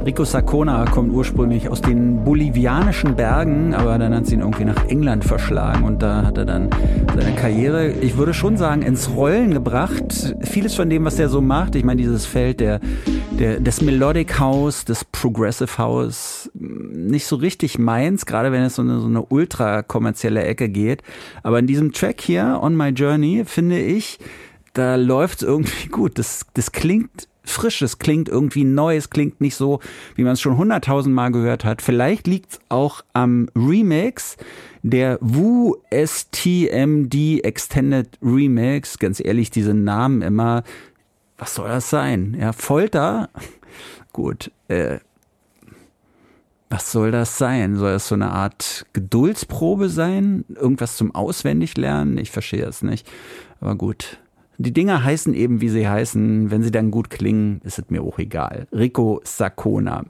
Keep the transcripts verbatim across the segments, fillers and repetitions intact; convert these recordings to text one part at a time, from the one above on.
Rico Sacona kommt ursprünglich aus den bolivianischen Bergen, aber dann hat sie ihn irgendwie nach England verschlagen und da hat er dann seine Karriere, ich würde schon sagen, ins Rollen gebracht. Vieles von dem, was er so macht, ich meine, dieses Feld der, der, des Melodic House, des Progressive House, nicht so richtig meins, gerade wenn es so eine, so eine ultra kommerzielle Ecke geht. Aber in diesem Track hier, On My Journey, finde ich, da läuft es irgendwie gut. Das, das klingt frisch, es klingt irgendwie neu, es klingt nicht so, wie man es schon hunderttausend Mal gehört hat. Vielleicht liegt es auch am Remix, der W U S T M D Extended Remix. Ganz ehrlich, diese Namen immer, was soll das sein? Ja, Folter? Gut, äh, was soll das sein? Soll das so eine Art Geduldsprobe sein? Irgendwas zum Auswendiglernen? Ich verstehe es nicht, aber gut. Die Dinger heißen eben, wie sie heißen. Wenn sie dann gut klingen, ist es mir auch egal. Rico Sacona.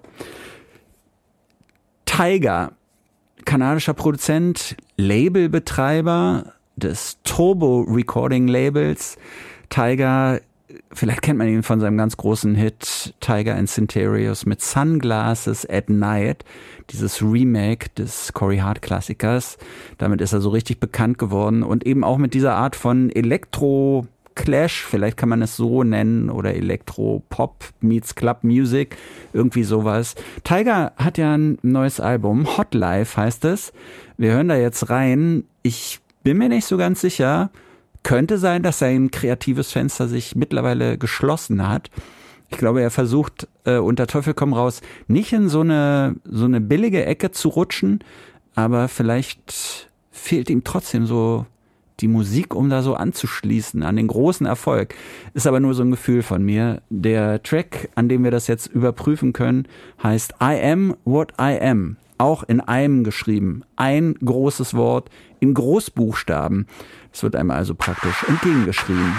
Tiger, kanadischer Produzent, Labelbetreiber des Turbo Recording Labels. Tiger, vielleicht kennt man ihn von seinem ganz großen Hit Tiger and Centurios mit Sunglasses at Night. Dieses Remake des Corey Hart Klassikers. Damit ist er so richtig bekannt geworden. Und eben auch mit dieser Art von Elektro- Clash, vielleicht kann man es so nennen, oder Elektro-Pop meets Club Music, irgendwie sowas. Tiger hat ja ein neues Album, Hot Life heißt es. Wir hören da jetzt rein. Ich bin mir nicht so ganz sicher. Könnte sein, dass sein kreatives Fenster sich mittlerweile geschlossen hat. Ich glaube, er versucht, äh, unter Teufel komm raus, nicht in so eine, so eine billige Ecke zu rutschen, aber vielleicht fehlt ihm trotzdem so die Musik, um da so anzuschließen an den großen Erfolg. Ist aber nur so ein Gefühl von mir. Der Track, an dem wir das jetzt überprüfen können, heißt I Am What I Am. Auch in einem geschrieben. Ein großes Wort in Großbuchstaben. Es wird einem also praktisch entgegengeschrieben.